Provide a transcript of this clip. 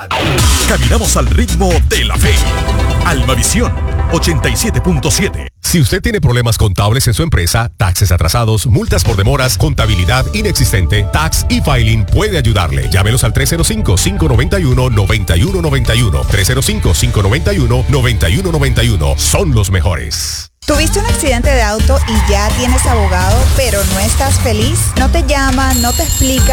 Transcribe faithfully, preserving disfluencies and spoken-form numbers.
Caminamos al ritmo de la fe. Almavisión ochenta y siete punto siete. Si usted tiene problemas contables en su empresa, taxes atrasados, multas por demoras, contabilidad inexistente, Tax e-Filing puede ayudarle. Llámenos al tres cero cinco, cinco nueve uno, nueve uno nueve uno. tres cero cinco, cinco nueve uno, nueve uno nueve uno. Son los mejores. ¿Tuviste un accidente de auto y ya tienes abogado, pero no estás feliz? ¿No te llama, no te explica